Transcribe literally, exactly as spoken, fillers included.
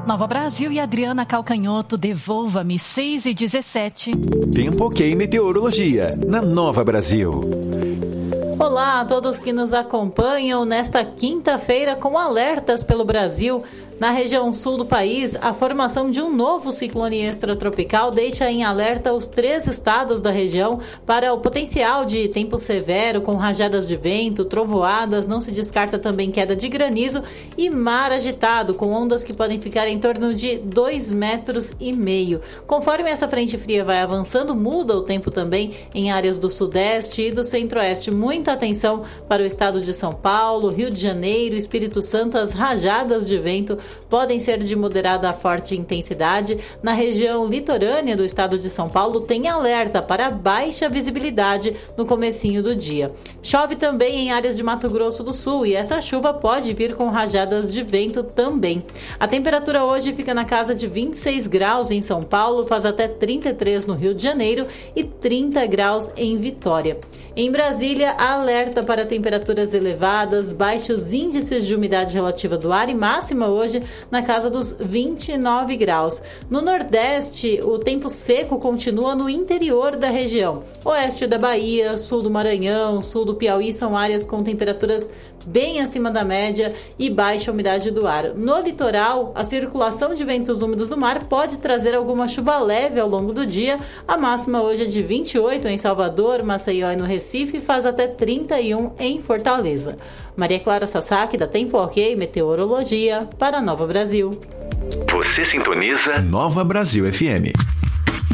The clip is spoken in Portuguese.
Nova Brasil e Adriana Calcanhoto, devolva-me, seis e dezessete. Tempo ok meteorologia, na Nova Brasil. Olá a todos que nos acompanham nesta quinta-feira com alertas pelo Brasil. Na região sul do país, a formação de um novo ciclone extratropical deixa em alerta os três estados da região para o potencial de tempo severo, com rajadas de vento, trovoadas, não se descarta também queda de granizo e mar agitado, com ondas que podem ficar em torno de dois metros e meio. Conforme essa frente fria vai avançando, muda o tempo também em áreas do sudeste e do centro-oeste. Muita atenção para o estado de São Paulo, Rio de Janeiro, Espírito Santo, as rajadas de vento podem ser de moderada a forte intensidade. Na região litorânea do estado de São Paulo tem alerta para baixa visibilidade no comecinho do dia. Chove também em áreas de Mato Grosso do Sul e essa chuva pode vir com rajadas de vento também. A temperatura hoje fica na casa de vinte e seis graus em São Paulo, faz até trinta e três no Rio de Janeiro e trinta graus em Vitória. Em Brasília, alerta para temperaturas elevadas, baixos índices de umidade relativa do ar e máxima hoje na casa dos vinte e nove graus. No Nordeste, o tempo seco continua no interior da região. Oeste da Bahia, sul do Maranhão, sul do Piauí são áreas com temperaturas bem acima da média e baixa umidade do ar. No litoral, a circulação de ventos úmidos do mar pode trazer alguma chuva leve ao longo do dia. A máxima hoje é de vinte e oito em Salvador, Maceió e no Recife, faz até trinta e um em Fortaleza. Maria Clara Sasaki, da Tempo Ok Meteorologia, para Nova Brasil. Você sintoniza Nova Brasil F M.